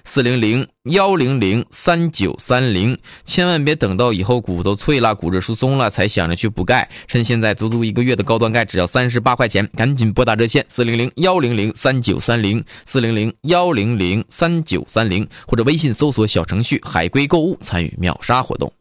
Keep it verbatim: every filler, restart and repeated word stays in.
四零零一零零三九三零，千万别等到以后骨头脆了、骨质疏松了才想着去补钙，趁现在足足一个月的高端钙只要三十八块钱，赶紧拨打热线四零零一零零三九三零 四零零一零零三九三零，或者微信搜索小程序海龟购物参与秒杀活动。